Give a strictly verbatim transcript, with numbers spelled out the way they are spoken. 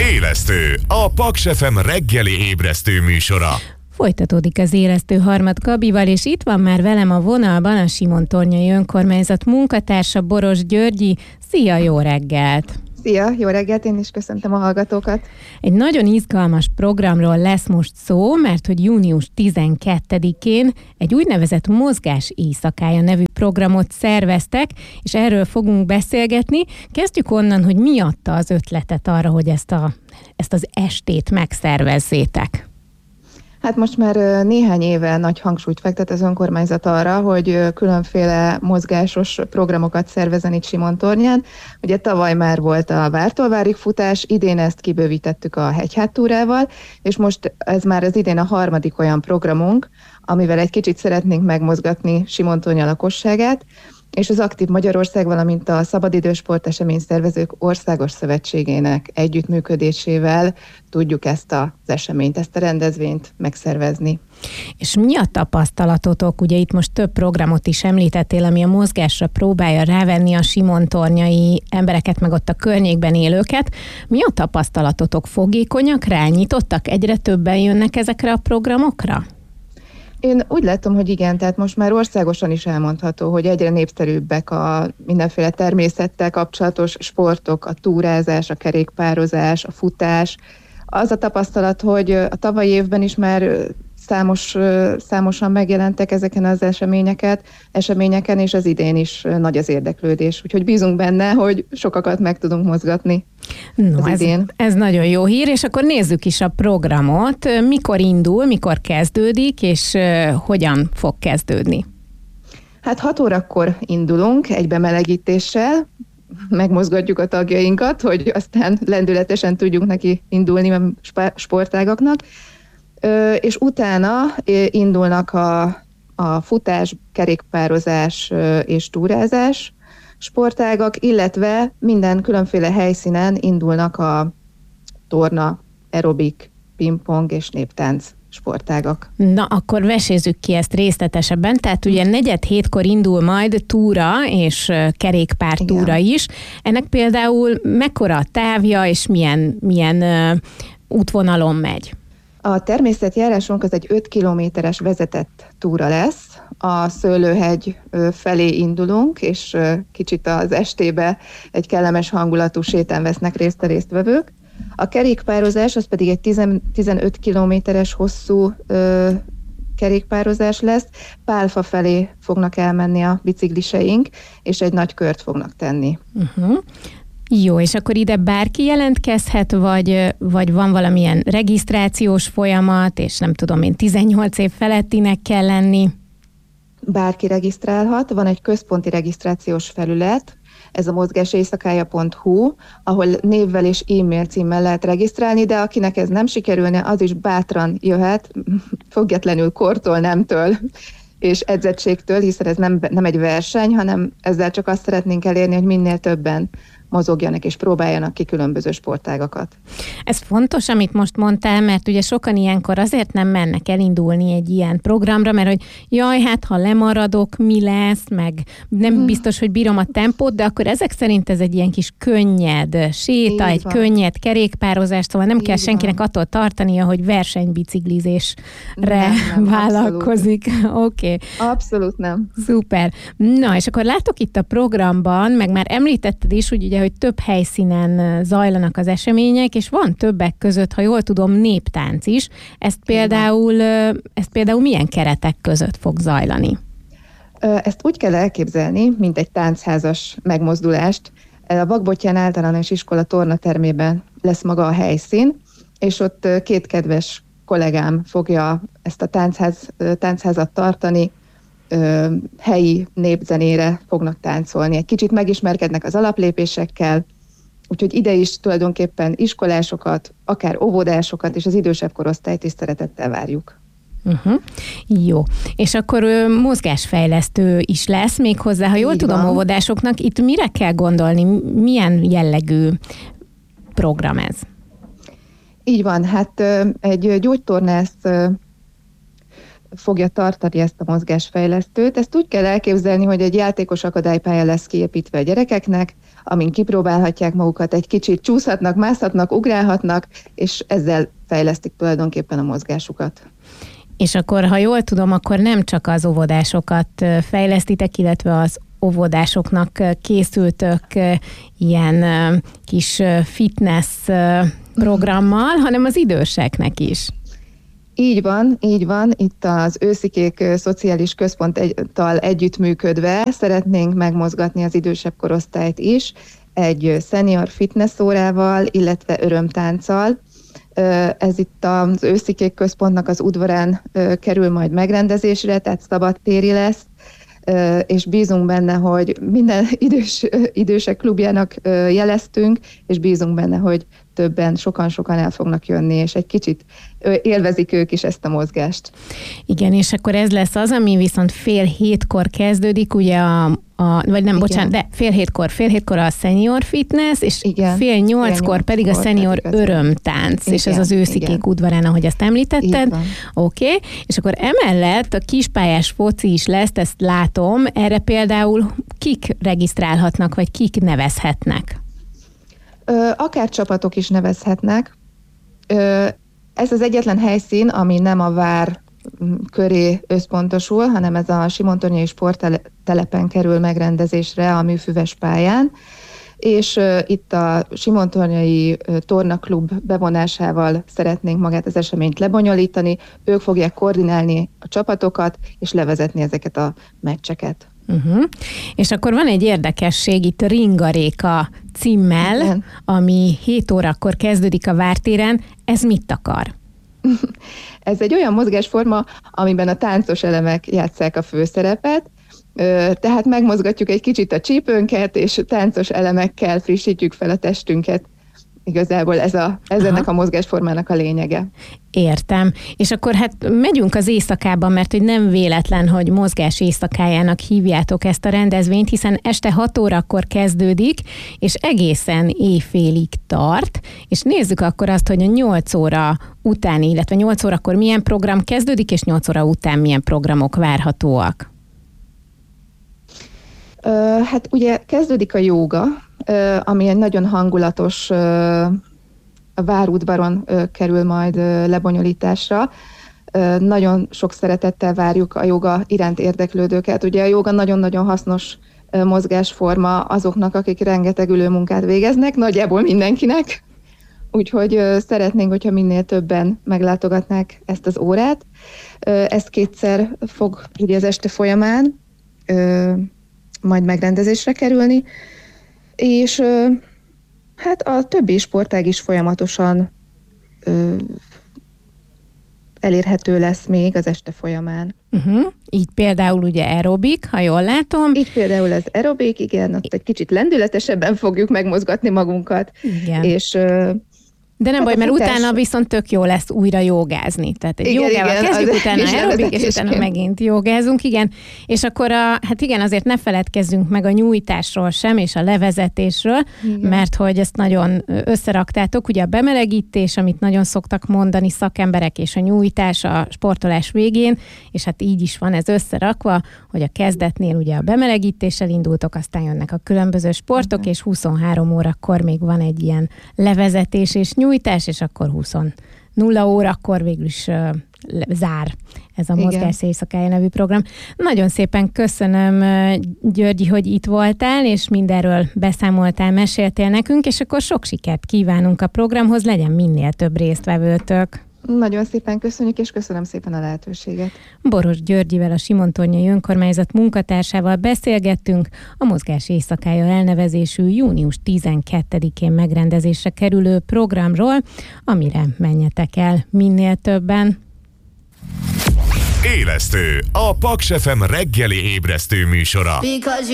Élesztő, a Paks ef em reggeli ébresztő műsora. Folytatódik az Élesztő Harmad Gabival, és itt van már velem a vonalban a Simontornyai Önkormányzat munkatársa, Boros Györgyi. Szia, jó reggelt! Szia, jó reggelt, én is köszöntöm a hallgatókat. Egy nagyon izgalmas programról lesz most szó, mert hogy június tizenkettedikén egy úgynevezett Mozgás éjszakája nevű programot szerveztek, és erről fogunk beszélgetni. Kezdjük onnan, hogy mi adta az ötletet arra, hogy ezt, a, ezt az estét megszervezzétek. Hát most már néhány éve nagy hangsúlyt fektet az önkormányzat arra, hogy különféle mozgásos programokat szervezzen itt Simontornyán. Ugye tavaly már volt a Vártól-Várig futás, idén ezt kibővítettük a hegyháttúrával, és most ez már az idén a harmadik olyan programunk, amivel egy kicsit szeretnénk megmozgatni Simontornya lakosságát, és az Aktív Magyarország, valamint a Szabadidős Sportesemény Szervezők Országos Szövetségének együttműködésével tudjuk ezt az eseményt, ezt a rendezvényt megszervezni. És mi a tapasztalatotok? Ugye itt most több programot is említettél, ami a mozgásra próbálja rávenni a simontornyai embereket, meg ott a környékben élőket. Mi a tapasztalatotok? Fogékonyak rá? Nyitottak? Egyre többen jönnek ezekre a programokra? Én úgy látom, hogy igen, tehát most már országosan is elmondható, hogy egyre népszerűbbek a mindenféle természettel kapcsolatos sportok, a túrázás, a kerékpározás, a futás. Az a tapasztalat, hogy a tavalyi évben is már számos, számosan megjelentek ezeken az eseményeket, eseményeken, és az idén is nagy az érdeklődés. Úgyhogy bízunk benne, hogy sokakat meg tudunk mozgatni. No, ez, ez nagyon jó hír, és akkor nézzük is a programot. Mikor indul, mikor kezdődik, és uh, hogyan fog kezdődni? Hát hat órakor indulunk egy bemelegítéssel, megmozgatjuk a tagjainkat, hogy aztán lendületesen tudjunk neki indulni a sportágaknak, uh, és utána indulnak a, a futás, kerékpározás uh, és túrázás sportágak, illetve minden különféle helyszínen indulnak a torna, aerobik, pingpong és néptánc sportágak. Na, akkor vesézzük ki ezt részletesebben. Tehát ugye negyed hétkor indul majd túra és kerékpár túra is. Ennek például mekkora a távja és milyen, milyen uh, útvonalon megy? A természetjárásunk az egy öt kilométeres vezetett túra lesz. A Szőlőhegy felé indulunk, és kicsit az estébe egy kellemes hangulatú sétán vesznek részt a résztvevők. A kerékpározás az pedig egy tizenöt kilométeres hosszú ö, kerékpározás lesz. Pálfa felé fognak elmenni a bicikliseink, és egy nagy kört fognak tenni. Uh-huh. Jó, és akkor ide bárki jelentkezhet, vagy, vagy van valamilyen regisztrációs folyamat, és nem tudom én, tizennyolc év felettinek kell lenni? Bárki regisztrálhat, van egy központi regisztrációs felület, ez a mozgáséjszakája pont hu, ahol névvel és e-mail címmel lehet regisztrálni, de akinek ez nem sikerülne, az is bátran jöhet, függetlenül kortól, nemtől és edzettségtől, hiszen ez nem, nem egy verseny, hanem ezzel csak azt szeretnénk elérni, hogy minél többen mozogjanak és próbáljanak ki különböző sportágakat. Ez fontos, amit most mondtál, mert ugye sokan ilyenkor azért nem mennek elindulni egy ilyen programra, mert hogy jaj, hát ha lemaradok, mi lesz, meg nem hmm. biztos, hogy bírom a tempót, de akkor ezek szerint ez egy ilyen kis könnyed séta, egy könnyed kerékpározás, szóval nem Így kell senkinek van. attól tartania, hogy versenybiciklizésre nem, nem, vállalkozik. Oké. Okay. Abszolút nem. Szuper. Na, és akkor látok itt a programban, meg már említetted is, hogy ugye, hogy több helyszínen zajlanak az események, és van többek között, ha jól tudom, néptánc is. Ezt például, ezt például milyen keretek között fog zajlani? Ezt úgy kell elképzelni, mint egy táncházas megmozdulást. A Vakbottyán Általános Iskola tornatermében lesz maga a helyszín, és ott két kedves kollégám fogja ezt a táncház, táncházat tartani, helyi népzenére fognak táncolni. Egy kicsit megismerkednek az alaplépésekkel, úgyhogy ide is tulajdonképpen iskolásokat, akár óvodásokat és az idősebb korosztályt is szeretettel várjuk. Uh-huh. Jó. És akkor ö, mozgásfejlesztő is lesz még hozzá, ha jól Így tudom, van. óvodásoknak. Itt mire kell gondolni? Milyen jellegű program ez? Így van. Hát egy gyógytornász fogja tartani ezt a mozgásfejlesztőt. Ezt úgy kell elképzelni, hogy egy játékos akadálypálya lesz kiépítve a gyerekeknek, amin kipróbálhatják magukat, egy kicsit csúszhatnak, mászhatnak, ugrálhatnak, és ezzel fejlesztik tulajdonképpen a mozgásukat. És akkor, ha jól tudom, akkor nem csak az óvodásokat fejlesztitek, illetve az óvodásoknak készültök ilyen kis fitness programmal, hanem az időseknek is. Így van, így van. Itt az Őszikék Szociális Központtal együttműködve szeretnénk megmozgatni az idősebb korosztályt is egy senior fitness órával, illetve örömtánccal. Ez itt az Őszikék Központnak az udvarán kerül majd megrendezésre, tehát szabadtéri lesz, és bízunk benne, hogy minden idős, idősek klubjának jeleztünk, és bízunk benne, hogy többen, sokan-sokan el fognak jönni, és egy kicsit élvezik ők is ezt a mozgást. Igen, és akkor ez lesz az, ami viszont fél hétkor kezdődik, ugye a, a vagy nem, igen. bocsánat, de fél hétkor, fél hétkor a senior fitness, és igen. fél nyolckor pedig a senior örömtánc, igen, és ez az Őszikék igen. udvarán, ahogy azt említetted. Oké, okay. És akkor emellett a kispályás foci is lesz, ezt látom, erre például kik regisztrálhatnak, vagy kik nevezhetnek? Akár csapatok is nevezhetnek. Ez az egyetlen helyszín, ami nem a vár köré összpontosul, hanem ez a Simontornyai Sporttelepen kerül megrendezésre a műfüves pályán, és itt a Simontornyai Tornaklub bevonásával szeretnénk magát az eseményt lebonyolítani. Ők fogják koordinálni a csapatokat, és levezetni ezeket a meccseket. Uh-huh. És akkor van egy érdekesség itt Ringaréka címmel, igen. ami hét órakor kezdődik a Vártéren. Ez mit akar? Ez egy olyan mozgásforma, amiben a táncos elemek játsszák a főszerepet, tehát megmozgatjuk egy kicsit a csípőnket, és táncos elemekkel frissítjük fel a testünket. Igazából ez, a, ez ennek a mozgásformának a lényege. Értem. És akkor hát megyünk az éjszakában, mert hogy nem véletlen, hogy mozgás éjszakájának hívjátok ezt a rendezvényt, hiszen este hat órakor kezdődik, és egészen éjfélig tart, és nézzük akkor azt, hogy a nyolc óra utáni, illetve nyolc órakor milyen program kezdődik, és nyolc óra után milyen programok várhatóak. Ö, hát ugye kezdődik a jóga, ami egy nagyon hangulatos, a várudvaron kerül majd lebonyolításra. Nagyon sok szeretettel várjuk a joga iránt érdeklődőket. Ugye a joga nagyon-nagyon hasznos mozgásforma azoknak, akik rengeteg ülőmunkát végeznek, nagyjából mindenkinek. Úgyhogy szeretnénk, hogyha minél többen meglátogatnák ezt az órát. Ez kétszer fog ugye az este folyamán majd megrendezésre kerülni. És hát a többi sportág is folyamatosan ö, elérhető lesz még az este folyamán. Uh-huh. Így például ugye aerobik, ha jól látom. Így például az aerobik, igen, ott egy kicsit lendületesebben fogjuk megmozgatni magunkat. Igen. És ö, de nem hát baj, mert futás... utána viszont tök jó lesz újra jogázni. Tehát egy igen, jogával igen, kezdjük, utána aerobik, és utána igen. megint jogázunk, igen. És akkor a, hát igen, azért ne feledkezzünk meg a nyújtásról sem, és a levezetésről, igen. mert hogy ezt nagyon összeraktátok. Ugye a bemelegítés, amit nagyon szoktak mondani szakemberek, és a nyújtás a sportolás végén, és hát így is van ez összerakva, hogy a kezdetnél ugye a bemelegítéssel indultok, aztán jönnek a különböző sportok, igen. és huszonhárom órakor még van egy ilyen levezetés és nyújtás, és akkor húsz nulla órakor végül is uh, zár ez a Mozgás éjszakája nevű program. Nagyon szépen köszönöm, Györgyi, hogy itt voltál, és mindenről beszámoltál, meséltél nekünk, és akkor sok sikert kívánunk a programhoz, legyen minél több résztvevőtök. Nagyon szépen köszönjük, és köszönöm szépen a lehetőséget. Boros Györgyivel, a Simontornyai Önkormányzat munkatársával beszélgettünk a Mozgás éjszakája elnevezésű június tizenkettedikén megrendezésre kerülő programról, amire menjetek el minél többen. Élesztő, a Paks ef em reggeli ébresztő műsora.